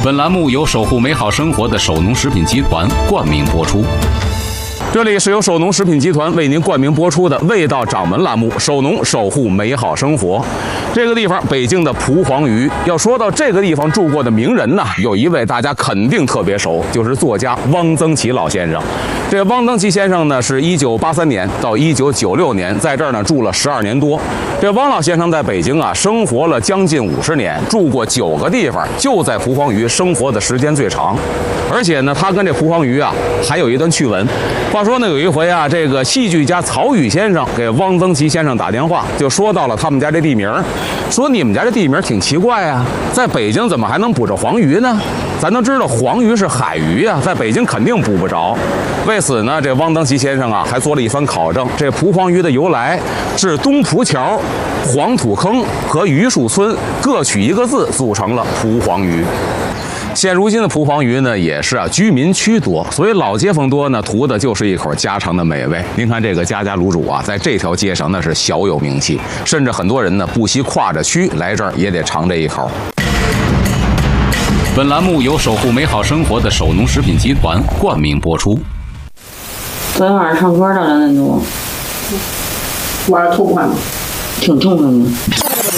本栏目由守护美好生活的首农食品集团冠名播出。这里是由首农食品集团为您冠名播出的味道掌门栏目，首农守护美好生活。这个地方，北京的蒲黄榆。要说到这个地方住过的名人呢，有一位大家肯定特别熟，就是作家汪曾祺老先生。这汪曾祺先生呢，是1983年到1996年在这儿呢住了12年多。这汪老先生在北京啊生活了将近50年，住过9个地方，就在蒲黄榆生活的时间最长。而且呢，他跟这蒲黄榆啊还有一段趣闻。话说呢，有一回啊，这个戏剧家曹禺先生给汪曾祺先生打电话，就说到了他们家这地名，说你们家这地名挺奇怪啊，在北京怎么还能捕着黄鱼呢？咱都知道黄鱼是海鱼啊，在北京肯定捕不着。为此呢，这汪曾祺先生啊还做了一番考证，这蒲黄榆的由来是东蒲桥、黄土坑和榆树村各取一个字组成了蒲黄榆。现如今的蒲黄榆呢，也是居民区多，所以老街坊多呢，图的就是一口家常的美味。您看这个家家卤煮啊，在这条街上那是小有名气，甚至很多人呢不惜跨着区来这儿也得尝这一口。本栏目由守护美好生活的首农食品集团冠名播出。 昨天晚上唱歌的2点多， 晚上痛快吗？ 挺痛快的。